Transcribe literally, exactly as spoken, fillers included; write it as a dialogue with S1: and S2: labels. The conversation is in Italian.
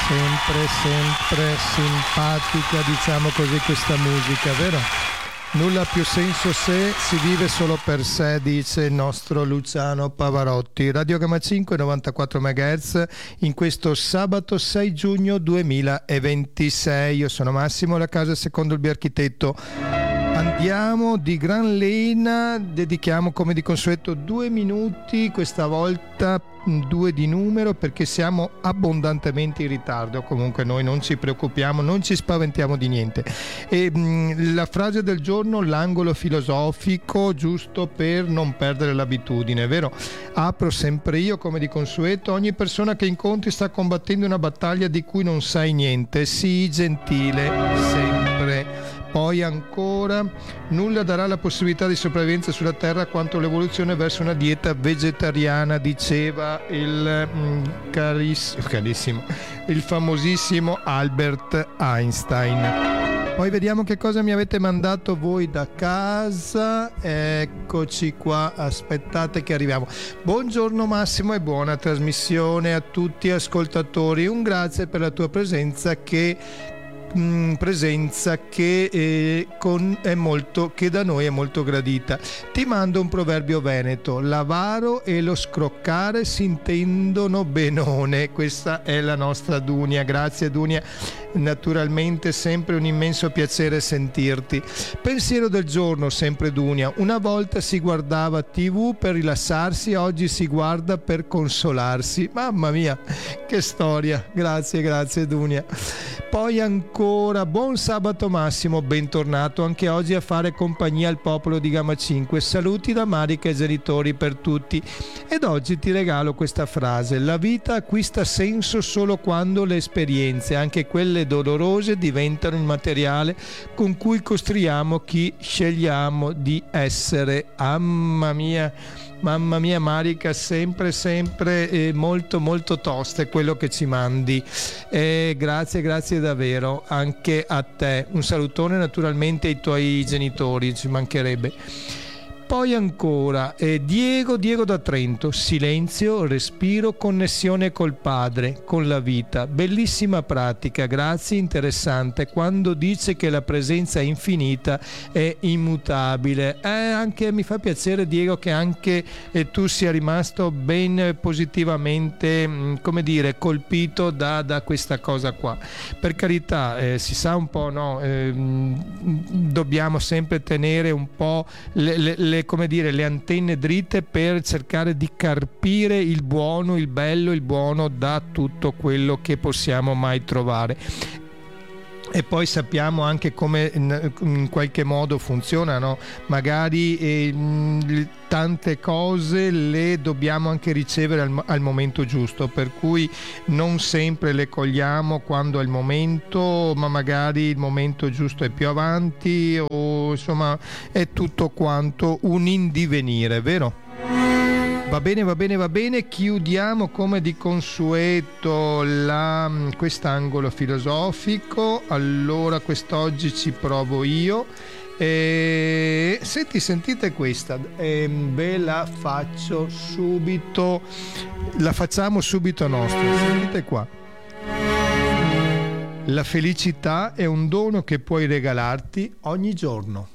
S1: Sempre, sempre simpatica, diciamo così, questa musica, vero? Nulla ha più senso se si vive solo per sé, dice il nostro Luciano Pavarotti. Radio Gamma cinque, novantaquattro megahertz, in questo sabato sei giugno duemilaventisei. Io sono Massimo, la casa secondo il mio architetto. Andiamo di gran lena, dedichiamo come di consueto due minuti, questa volta due di numero, perché siamo abbondantemente in ritardo. Comunque noi non ci preoccupiamo, non ci spaventiamo di niente. E mh, la frase del giorno, l'angolo filosofico, giusto per non perdere l'abitudine, vero? Apro sempre io come di consueto: ogni persona che incontri sta combattendo una battaglia di cui non sai niente, sii gentile sempre. Poi ancora, nulla darà la possibilità di sopravvivenza sulla Terra quanto l'evoluzione verso una dieta vegetariana, diceva il mm, cariss- carissimo, il famosissimo Albert Einstein. Poi vediamo che cosa mi avete mandato voi da casa. Eccoci qua, aspettate che arriviamo. Buongiorno Massimo e buona trasmissione a tutti ascoltatori. Un grazie per la tua presenza che presenza che, eh, con, è molto, che da noi è molto gradita. Ti mando un proverbio veneto: l'avaro e lo scroccare si intendono benone. Questa è la nostra Dunia. Grazie Dunia, naturalmente sempre un immenso piacere sentirti. Pensiero del giorno, sempre Dunia: una volta si guardava tivù per rilassarsi, oggi si guarda per consolarsi. Mamma mia, che storia. Grazie, grazie Dunia. Poi ancora, buon sabato Massimo, bentornato anche oggi a fare compagnia al popolo di Gamma cinque. Saluti da Marica e genitori per tutti. Ed oggi ti regalo questa frase: la vita acquista senso solo quando le esperienze, anche quelle dolorose, diventano il materiale con cui costruiamo chi scegliamo di essere. Mamma mia, mamma mia Marica, sempre sempre eh, molto molto tosta quello che ci mandi. Eh, grazie, grazie davvero anche a te. Un salutone naturalmente ai tuoi genitori, ci mancherebbe. Poi ancora, eh, Diego, Diego da Trento: silenzio, respiro, connessione col padre, con la vita. Bellissima pratica, grazie, interessante. Quando dice che la presenza è infinita, è immutabile. Eh, anche mi fa piacere Diego che anche eh, tu sia rimasto ben positivamente, mh, come dire, colpito da, da questa cosa qua. Per carità, eh, si sa un po', no? Eh, dobbiamo sempre tenere un po' le, le, le come dire le antenne dritte per cercare di carpire il buono, il bello, il buono da tutto quello che possiamo mai trovare. E poi sappiamo anche come in qualche modo funziona, no? Magari eh, tante cose le dobbiamo anche ricevere al, al momento giusto, per cui non sempre le cogliamo quando è il momento, ma magari il momento giusto è più avanti, o insomma è tutto quanto un indivenire, vero? Va bene, va bene, va bene, chiudiamo come di consueto la, quest'angolo filosofico. Allora quest'oggi ci provo io. E, senti, sentite questa, e ve la faccio subito, la facciamo subito nostra, sentite qua. La felicità è un dono che puoi regalarti ogni giorno.